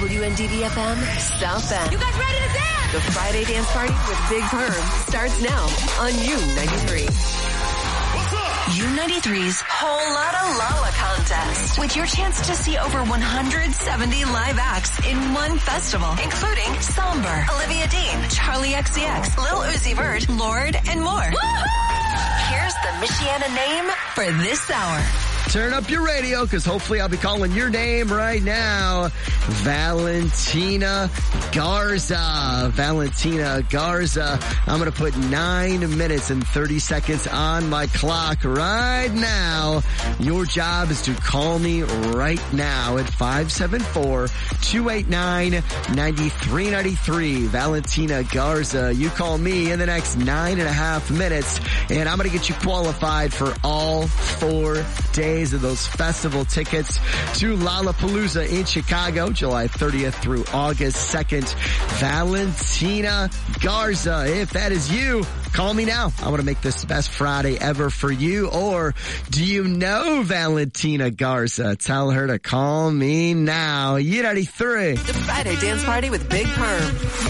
WNDV-FM, South Bend. You guys ready to dance? The Friday Dance Party with Big Perm starts now on U93. U93's Whole Lotta Lala contest, with your chance to see over 170 live acts in one festival, including Somber, Olivia Dean, Charlie XCX, Lil Uzi Vert, Lorde, and more. Woo-hoo! Here's the Michiana name for this hour. Turn up your radio, because hopefully I'll be calling your name right now. Valentina Garza. Valentina Garza. I'm going to put 9 minutes and 30 seconds on my clock right now. Your job is to call me right now at 574-289-9393. Valentina Garza. You call me in the next 9.5 minutes, and I'm going to get you qualified for all 4 days of those festival tickets to Lollapalooza in Chicago, July 30th through August 2nd. Valentina Garza, if that is you, call me now. I want to make this the best Friday ever for you. Or do you know Valentina Garza? Tell her to call me now. U93. The Friday Dance Party with Big Perm.